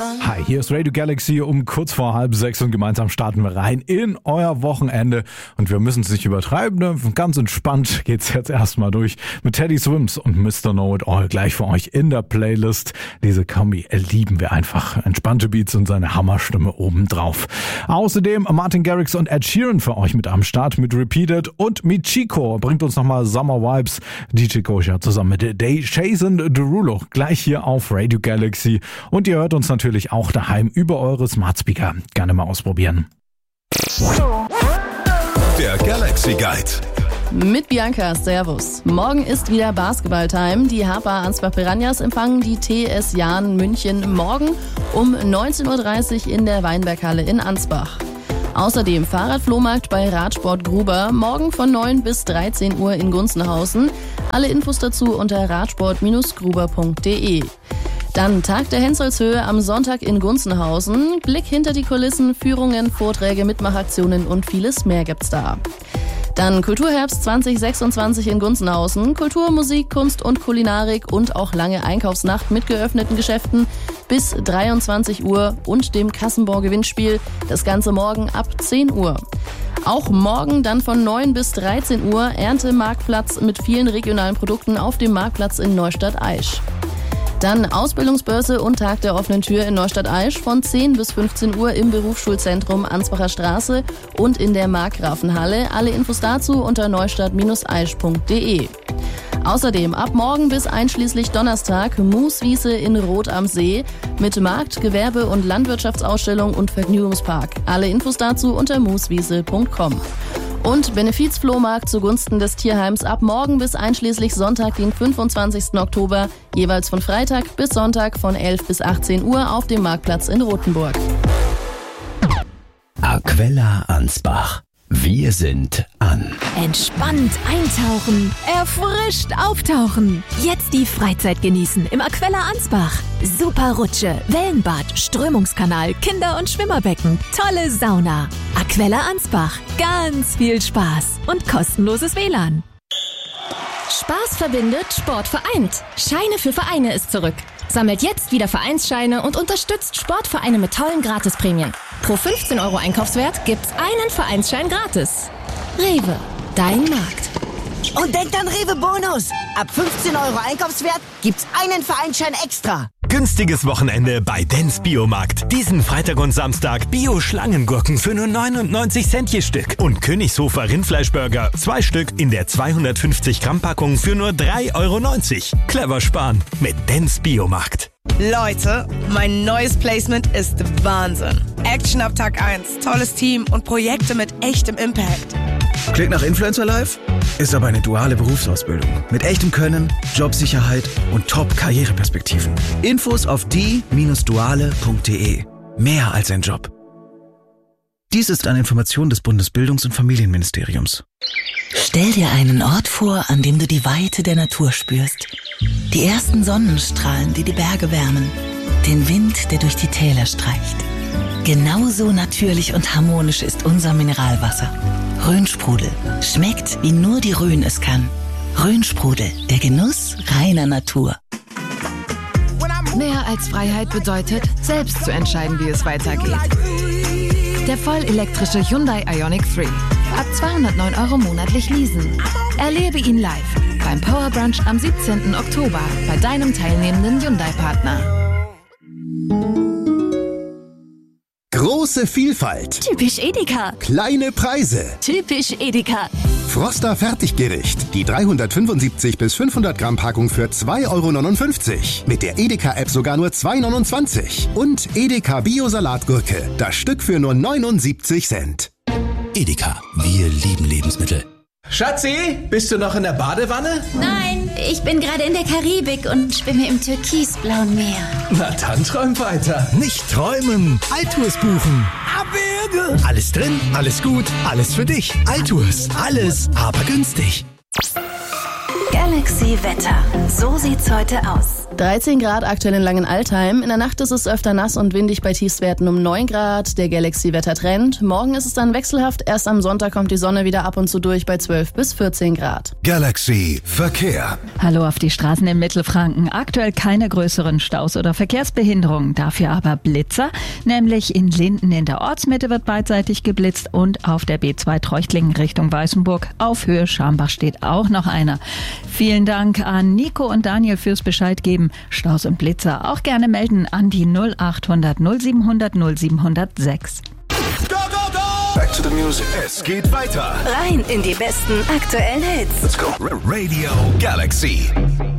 Hi, hier ist Radio Galaxy um kurz vor 5:30 und gemeinsam starten wir rein in euer Wochenende. Und wir müssen es nicht übertreiben, ne? Ganz entspannt geht's jetzt erstmal durch mit Teddy Swims und Mr. Know It All gleich für euch in der Playlist. Diese Kombi lieben wir einfach. Entspannte Beats und seine Hammerstimme obendrauf. Außerdem Martin Garrix und Ed Sheeran für euch mit am Start mit Repeated und Michiko bringt uns nochmal Summer Vibes. DJ Kosha zusammen mit Day Jason Derulo gleich hier auf Radio Galaxy. Und ihr hört uns natürlich auch daheim über eure Smart Speaker. Gerne mal ausprobieren. Der Galaxy Guide. Mit Bianca, servus. Morgen ist wieder Basketball-Time. Die Hapa Ansbach Piranhas empfangen die TS Jahn München morgen um 19.30 Uhr in der Weinberghalle in Ansbach. Außerdem Fahrradflohmarkt bei Radsport Gruber, morgen von 9 bis 13 Uhr in Gunzenhausen. Alle Infos dazu unter radsport-gruber.de. Dann Tag der Hensolzhöhe am Sonntag in Gunzenhausen. Blick hinter die Kulissen, Führungen, Vorträge, Mitmachaktionen und vieles mehr gibt's da. Dann Kulturherbst 2026 in Gunzenhausen. Kultur, Musik, Kunst und Kulinarik und auch lange Einkaufsnacht mit geöffneten Geschäften bis 23 Uhr und dem Kassenbon-Gewinnspiel. Das Ganze morgen ab 10 Uhr. Auch morgen dann von 9 bis 13 Uhr Erntemarktplatz mit vielen regionalen Produkten auf dem Marktplatz in Neustadt-Aisch. Dann Ausbildungsbörse und Tag der offenen Tür in Neustadt-Aisch von 10 bis 15 Uhr im Berufsschulzentrum Ansbacher Straße und in der Markgrafenhalle. Alle Infos dazu unter neustadt-aisch.de. Außerdem ab morgen bis einschließlich Donnerstag Mooswiese in Rot am See mit Markt-, Gewerbe- und Landwirtschaftsausstellung und Vergnügungspark. Alle Infos dazu unter mooswiese.com. Und Benefizflohmarkt zugunsten des Tierheims ab morgen bis einschließlich Sonntag, den 25. Oktober, jeweils von Freitag bis Sonntag von 11 bis 18 Uhr auf dem Marktplatz in Rothenburg. Aquella Ansbach. Wir sind an. Entspannt eintauchen, erfrischt auftauchen. Jetzt die Freizeit genießen im Aquella Ansbach. Super Rutsche, Wellenbad, Strömungskanal, Kinder- und Schwimmerbecken, tolle Sauna. Aquella Ansbach, ganz viel Spaß und kostenloses WLAN. Spaß verbindet, Sport vereint. Scheine für Vereine ist zurück. Sammelt jetzt wieder Vereinsscheine und unterstützt Sportvereine mit tollen Gratisprämien. Pro 15 € Einkaufswert gibt's einen Vereinsschein gratis. Rewe, dein Markt. Und denkt an Rewe Bonus. Ab 15 € Einkaufswert gibt's einen Vereinsschein extra. Günstiges Wochenende bei Dens Biomarkt. Diesen Freitag und Samstag Bio-Schlangengurken für nur 99 Cent je Stück. Und Königshofer Rindfleischburger, 2 Stück in der 250 Gramm Packung für nur 3,90 €. Clever sparen mit Dens Biomarkt. Leute, mein neues Placement ist Wahnsinn. Action ab Tag 1, tolles Team und Projekte mit echtem Impact. Klingt nach Influencer Life? Ist aber eine duale Berufsausbildung. Mit echtem Können, Jobsicherheit und Top-Karriereperspektiven. Infos auf die-duale.de. Mehr als ein Job. Dies ist eine Information des Bundesbildungs- und Familienministeriums. Stell dir einen Ort vor, an dem du die Weite der Natur spürst. Die ersten Sonnenstrahlen, die die Berge wärmen. Den Wind, der durch die Täler streicht. Genauso natürlich und harmonisch ist unser Mineralwasser. Rhönsprudel. Schmeckt, wie nur die Rhön es kann. Rhönsprudel, der Genuss reiner Natur. Mehr als Freiheit bedeutet, selbst zu entscheiden, wie es weitergeht. Der vollelektrische Hyundai Ioniq 3. Ab 209 € monatlich leasen. Erlebe ihn live beim Power Brunch am 17. Oktober bei deinem teilnehmenden Hyundai-Partner. Große Vielfalt. Typisch Edeka. Kleine Preise. Typisch Edeka. Froster Fertiggericht. Die 375 bis 500 Gramm Packung für 2,59 €. Mit der Edeka-App sogar nur 2,29 €. Und Edeka Bio-Salatgurke. Das Stück für nur 79 Cent. Edeka, wir lieben Lebensmittel. Schatzi, bist du noch in der Badewanne? Nein, ich bin gerade in der Karibik und schwimme im türkisblauen Meer. Na dann träum weiter. Nicht träumen, Altours buchen. Abwürge. Alles drin, alles gut, alles für dich. Altours, alles, aber günstig. Galaxy Wetter. So sieht's heute aus. 13 Grad aktuell in Langenaltheim. In der Nacht ist es öfter nass und windig bei Tiefstwerten um 9 Grad. Der Galaxy-Wettertrend. Morgen ist es dann wechselhaft. Erst am Sonntag kommt die Sonne wieder ab und zu durch bei 12 bis 14 Grad. Galaxy Verkehr. Hallo auf die Straßen in Mittelfranken. Aktuell keine größeren Staus oder Verkehrsbehinderungen. Dafür aber Blitzer. Nämlich in Linden in der Ortsmitte wird beidseitig geblitzt und auf der B2 Treuchtlingen Richtung Weißenburg. Auf Höhe Schambach steht auch noch einer. Vielen Dank an Nico und Daniel fürs Bescheid geben. Staus und Blitzer auch gerne melden an die 0800 0700 0706. Go, go, go! Back to the music. Es geht weiter. Rein in die besten aktuellen Hits. Let's go. Radio Galaxy.